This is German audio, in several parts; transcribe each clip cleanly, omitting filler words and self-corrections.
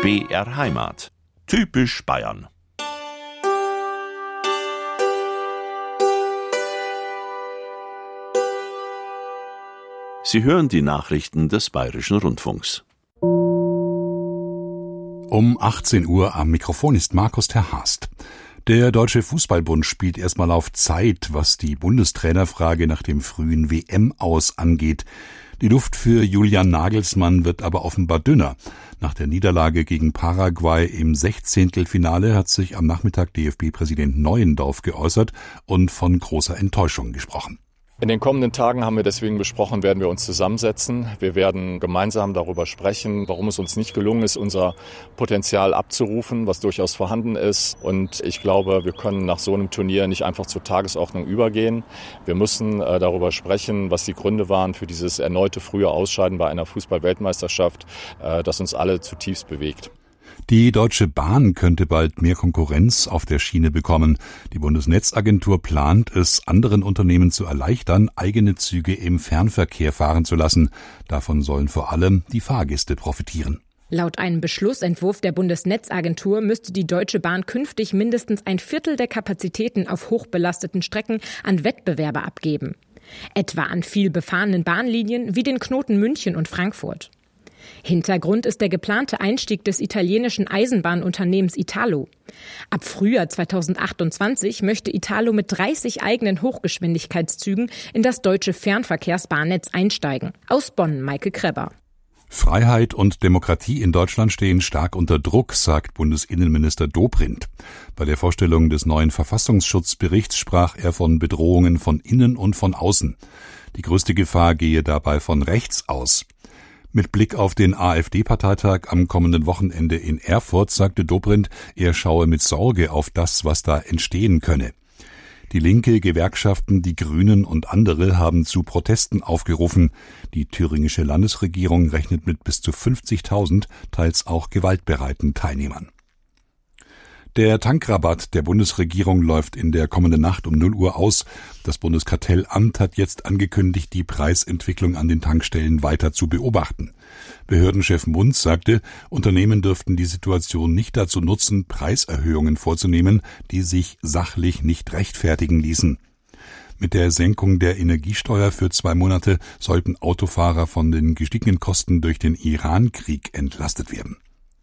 BR Heimat. Typisch Bayern. Sie hören die Nachrichten des Bayerischen Rundfunks. Um 18 Uhr am Mikrofon ist Markus Terhast. Der Deutsche Fußballbund spielt erstmal auf Zeit, was die Bundestrainerfrage nach dem frühen WM-Aus angeht. Die Luft für Julian Nagelsmann wird aber offenbar dünner. Nach der Niederlage gegen Paraguay im 16. hat sich am Nachmittag DFB-Präsident Neuendorf geäußert und von großer Enttäuschung gesprochen. In den kommenden Tagen haben wir deswegen besprochen, werden wir uns zusammensetzen. Wir werden gemeinsam darüber sprechen, warum es uns nicht gelungen ist, unser Potenzial abzurufen, was durchaus vorhanden ist. Und ich glaube, wir können nach so einem Turnier nicht einfach zur Tagesordnung übergehen. Wir müssen darüber sprechen, was die Gründe waren für dieses erneute frühe Ausscheiden bei einer Fußball-Weltmeisterschaft, das uns alle zutiefst bewegt. Die Deutsche Bahn könnte bald mehr Konkurrenz auf der Schiene bekommen. Die Bundesnetzagentur plant es, anderen Unternehmen zu erleichtern, eigene Züge im Fernverkehr fahren zu lassen. Davon sollen vor allem die Fahrgäste profitieren. Laut einem Beschlussentwurf der Bundesnetzagentur müsste die Deutsche Bahn künftig mindestens ein Viertel der Kapazitäten auf hochbelasteten Strecken an Wettbewerber abgeben. Etwa an viel befahrenen Bahnlinien wie den Knoten München und Frankfurt. Hintergrund ist der geplante Einstieg des italienischen Eisenbahnunternehmens Italo. Ab Frühjahr 2028 möchte Italo mit 30 eigenen Hochgeschwindigkeitszügen in das deutsche Fernverkehrsbahnnetz einsteigen. Aus Bonn, Maike Kreber. Freiheit und Demokratie in Deutschland stehen stark unter Druck, sagt Bundesinnenminister Dobrindt. Bei der Vorstellung des neuen Verfassungsschutzberichts sprach er von Bedrohungen von innen und von außen. Die größte Gefahr gehe dabei von rechts aus. Mit Blick auf den AfD-Parteitag am kommenden Wochenende in Erfurt sagte Dobrindt, er schaue mit Sorge auf das, was da entstehen könne. Die Linke, Gewerkschaften, die Grünen und andere haben zu Protesten aufgerufen. Die thüringische Landesregierung rechnet mit bis zu 50.000, teils auch gewaltbereiten Teilnehmern. Der Tankrabatt der Bundesregierung läuft in der kommenden Nacht um 0 Uhr aus. Das Bundeskartellamt hat jetzt angekündigt, die Preisentwicklung an den Tankstellen weiter zu beobachten. Behördenchef Munz sagte, Unternehmen dürften die Situation nicht dazu nutzen, Preiserhöhungen vorzunehmen, die sich sachlich nicht rechtfertigen ließen. Mit der Senkung der Energiesteuer für 2 Monate sollten Autofahrer von den gestiegenen Kosten durch den Iran-Krieg entlastet werden.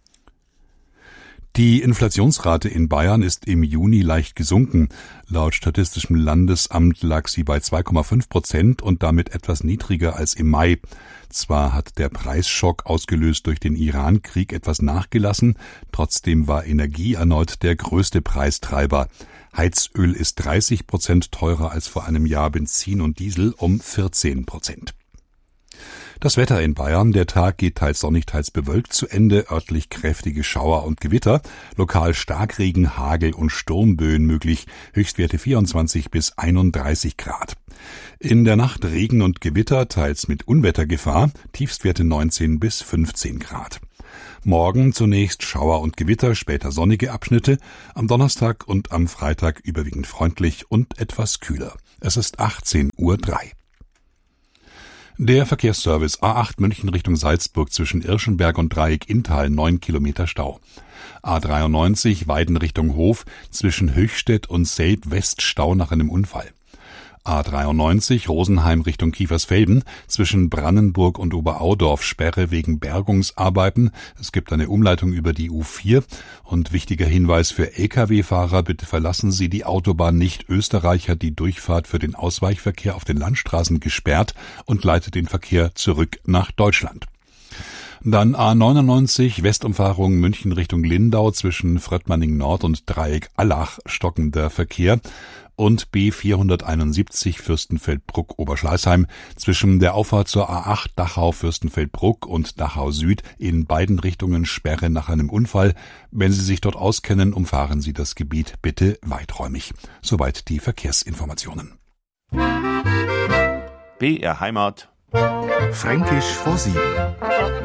Die Inflationsrate in Bayern ist im Juni leicht gesunken. Laut Statistischem Landesamt lag sie bei 2,5% und damit etwas niedriger als im Mai. Zwar hat der Preisschock ausgelöst durch den Iran-Krieg etwas nachgelassen, trotzdem war Energie erneut der größte Preistreiber. Heizöl ist 30% teurer als vor einem Jahr, Benzin und Diesel um 14%. Das Wetter in Bayern, der Tag geht teils sonnig, teils bewölkt zu Ende, örtlich kräftige Schauer und Gewitter, lokal Starkregen, Hagel und Sturmböen möglich, Höchstwerte 24 bis 31 Grad. In der Nacht Regen und Gewitter, teils mit Unwettergefahr, Tiefstwerte 19 bis 15 Grad. Morgen zunächst Schauer und Gewitter, später sonnige Abschnitte, am Donnerstag und am Freitag überwiegend freundlich und etwas kühler. Es ist 18:03 Uhr. Der Verkehrsservice A8 München Richtung Salzburg zwischen Irschenberg und Dreieck-Inntal 9 Kilometer Stau. A93 Weiden Richtung Hof zwischen Höchstädt und Selb West Stau nach einem Unfall. A93 Rosenheim Richtung Kiefersfelden zwischen Brannenburg und Oberaudorf Sperre wegen Bergungsarbeiten. Es gibt eine Umleitung über die U4 und wichtiger Hinweis für Lkw-Fahrer, bitte verlassen Sie die Autobahn nicht. Österreich hat die Durchfahrt für den Ausweichverkehr auf den Landstraßen gesperrt und leitet den Verkehr zurück nach Deutschland. Dann A99 Westumfahrung München Richtung Lindau zwischen Fröttmanning Nord und Dreieck Allach stockender Verkehr und B471 Fürstenfeldbruck Oberschleißheim zwischen der Auffahrt zur A8 Dachau Fürstenfeldbruck und Dachau Süd in beiden Richtungen Sperre nach einem Unfall. Wenn Sie sich dort auskennen, umfahren Sie das Gebiet bitte weiträumig. Soweit die Verkehrsinformationen. BR Heimat. Fränkisch vor 7.